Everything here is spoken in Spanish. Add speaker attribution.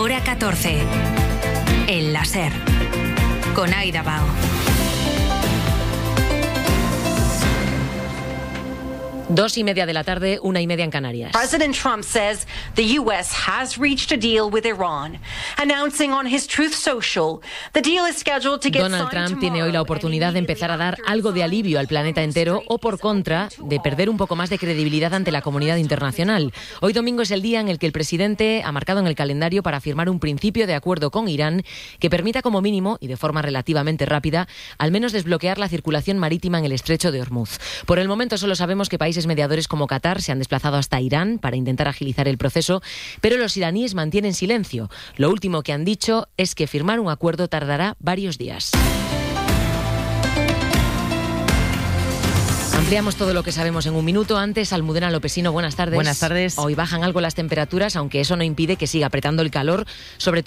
Speaker 1: Hora 14. El láser. Con Aida Bao.
Speaker 2: Dos y media de la tarde, 1:30 en Canarias.
Speaker 3: President Trump says the U.S. has reached a deal with Iran, announcing on his Truth Social the deal is scheduled to get
Speaker 2: Donald Trump tiene hoy la oportunidad de empezar a dar algo de alivio al planeta entero o, por contra, de perder un poco más de credibilidad ante la comunidad internacional. Hoy domingo es el día en el que el presidente ha marcado en el calendario para firmar un principio de acuerdo con Irán que permita como mínimo, y de forma relativamente rápida, al menos desbloquear la circulación marítima en el estrecho de Hormuz. Por el momento solo sabemos que países mediadores como Qatar se han desplazado hasta Irán para intentar agilizar el proceso, pero los iraníes mantienen silencio. Lo último que han dicho es que firmar un acuerdo tardará varios días. Ampliamos todo lo que sabemos en un minuto. Antes, Almudena Lopesino, buenas tardes.
Speaker 4: Buenas tardes.
Speaker 2: Hoy bajan algo las temperaturas, aunque eso no impide que siga apretando el calor, sobre todo